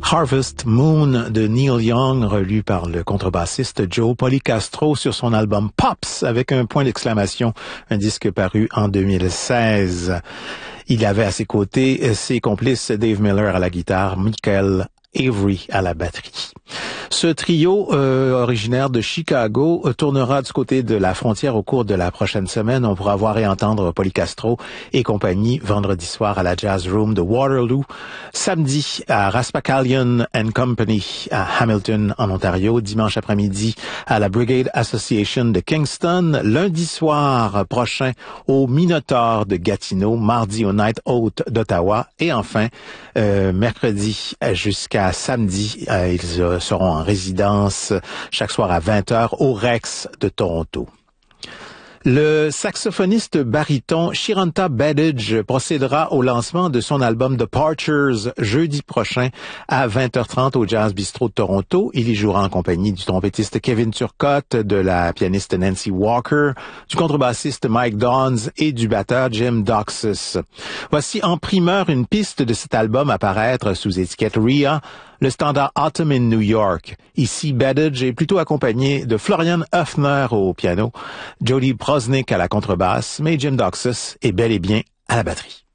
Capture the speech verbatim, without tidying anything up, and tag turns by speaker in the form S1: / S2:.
S1: Harvest Moon de Neil Young, relu par le contrebassiste Joe Policastro sur son album Pops, avec un point d'exclamation, un disque paru en deux mille seize. Il avait à ses côtés ses complices Dave Miller à la guitare, Michael Avery à la batterie. Ce trio euh, originaire de Chicago euh, tournera du côté de la frontière au cours de la prochaine semaine. On pourra voir et entendre Policastro et compagnie vendredi soir à la Jazz Room de Waterloo, samedi à Raspaccallion and Company à Hamilton en Ontario, dimanche après-midi à la Brigade Association de Kingston, lundi soir prochain au Minotaur de Gatineau, mardi au Night Out d'Ottawa et enfin euh, mercredi jusqu'à samedi, euh, ils euh, seront en résidence chaque soir à vingt heures au Rex de Toronto. Le saxophoniste baryton Shiranta Baddidge procédera au lancement de son album Departures jeudi prochain à vingt heures trente au Jazz Bistro de Toronto. Il y jouera en compagnie du trompettiste Kevin Turcotte, de la pianiste Nancy Walker, du contrebassiste Mike Dawns et du batteur Jim Doxus. Voici en primeur une piste de cet album à paraître sous étiquette R I A, le standard Autumn in New York. Ici, Baddidge est plutôt accompagné de Florian Höfner au piano, Jody Prosnick à la contrebasse, mais Jim Doxus est bel et bien à la batterie.